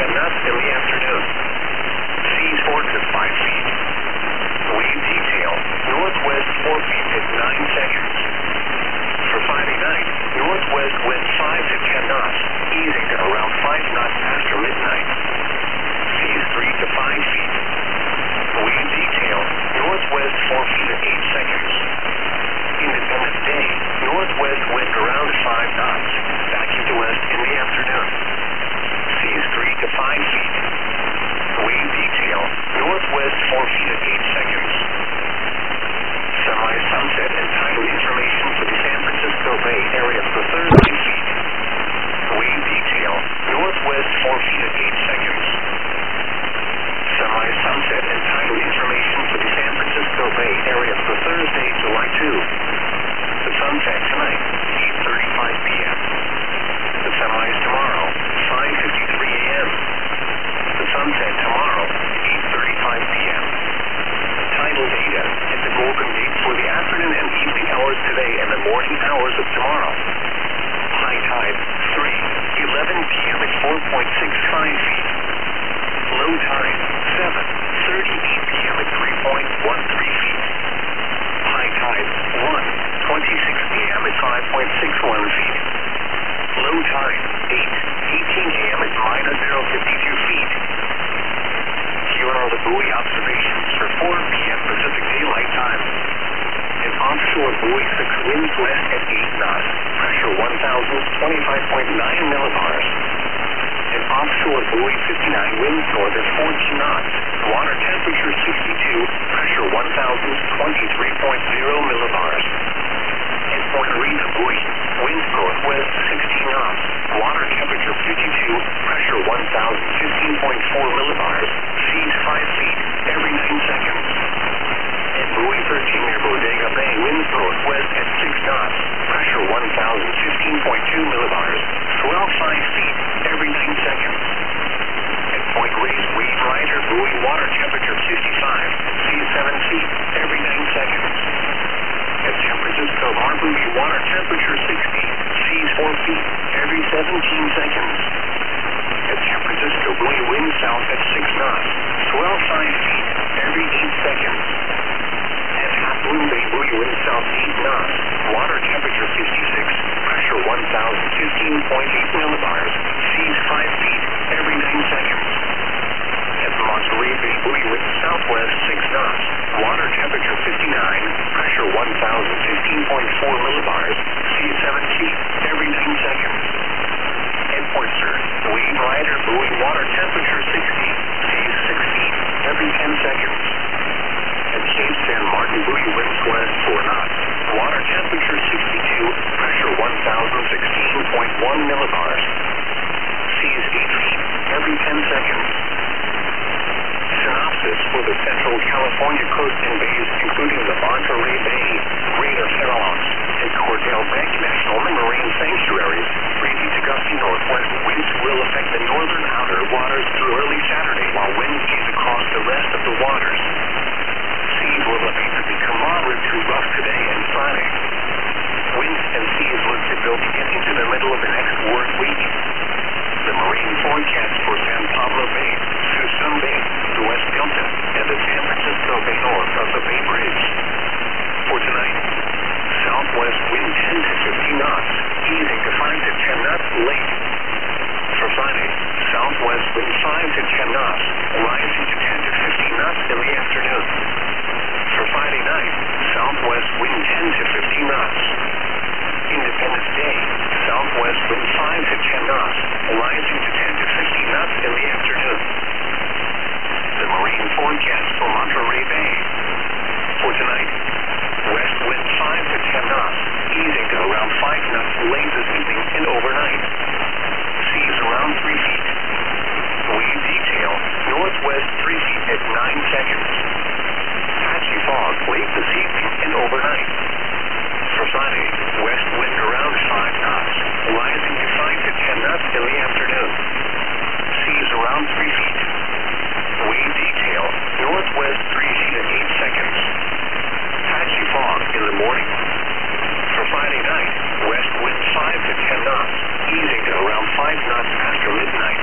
10 knots in the afternoon. Seas 4 to 5 feet. Wave detail, northwest 4 feet at 9 seconds. For Friday night, northwest wind 5 to 10 knots, easing to around 5 knots after midnight. Seas 3 to 5 feet. Wave detail, northwest 4 feet at 8 seconds. Independence Day, northwest wind around 5 knots, backing to west in the afternoon. Seas 3 to 5 feet. Wave detail, northwest 4 feet at 8 seconds. Semi-sunset and tidal information for the San Francisco Bay Area for Thursday feet. Wave detail, northwest 4 feet at 8 seconds. Semi-sunset and tidal information for the San Francisco Bay Area for Thursday, July 2. The sunset tonight, 8:35 p.m. The semis tomorrow, 5:53 a.m. The sunset tomorrow, 8:35 p.m. Tidal data at the Golden Gate for the afternoon and evening hours today and the morning hours of tomorrow. High tide, 3:11 p.m. at 4.65 feet. Low tide, 7:38 p.m. at 3.13 feet. High tide, 1:26 p.m. at 5.61 feet. Low tide, 8:18 a.m. at -0.52 feet. Here are the buoy observations for 4 p.m. Pacific Daylight Time. An offshore buoy 6 winds west at 8 knots, pressure 1,025.9 millibars. An offshore buoy 59 winds north at 14 knots, water temperature 62, pressure 1,023.0 millibars. At Puerto Rico buoy, winds northwest 16 knots, water temperature 52, pressure 1,015.4 millibars, seas 5 feet every 9 seconds. At buoy 13 near Bodega Bay, winds northwest at 6 knots, pressure 1,015.2 millibars, swell 5 feet every 9 seconds. At Point Reyes, Wave Rider buoy, water temperature 55, seas 7 feet every 9 seconds. At San Francisco Harbor, water temperature 60, seas 4 feet every 17 seconds. At San Francisco buoy, wind south at 6 knots, swell 5 feet every 8 seconds. At Half Moon Bay buoy, wind south 8 knots, water temperature 56, pressure 1,015.8 millibars, seas 5 feet every 9 seconds. At Monterey Bay buoy, wind southwest 6 knots, water temperature 59, pressure 1,015.4 millibars, seas 7 feet every 9 seconds. At Port Said, Wave Rider buoy, water temperature 60, seas 6 feet every 10 seconds. At Cape San Martin buoy, winds west 4 knots, water temperature 62, pressure 1,016.1 millibars, seas 8 feet every 10 seconds. Synopsis for the Central California coast and bays, including the Monterey Bay, Greater Farallon, and Cordell Bank National Marine Sanctuaries. Breezy to gusty northwest winds will affect the northern outer waters through early Saturday, while winds ease across the rest of the waters. Seas will appear to become moderate to rough today and Friday. Winds and seas look to build into the middle of the next work week. The marine forecast for San Pablo Bay, Suisun Bay, the West Delta, and the San Francisco Bay north of the Bay Bridge. For tonight, southwest wind 10 to 15 knots, easing to 5 to 10 knots late. For Friday, southwest wind 5 to 10 knots, rising to 10 to 15 knots in the afternoon. For Friday night, southwest wind 10 to 15 knots. Independence Day, southwest wind 5 to 10 knots, rising to 10 to 15 knots in the afternoon. The marine forecast for Monterey Bay. For tonight, west wind 5 to 10 knots, easing to around 5 knots late this evening and overnight. Seas around 3 feet. Wave detail, northwest 3 feet at 9 seconds. Patchy fog late this evening and overnight. For Friday, west wind around 5 knots, rising to 5 to 10 knots in the afternoon. Seas around 3 feet. Wave detail, northwest 3 feet at 8 seconds. Patchy fog in the morning. For Friday night, west wind 5 to 10 knots, easing to around 5 knots after midnight.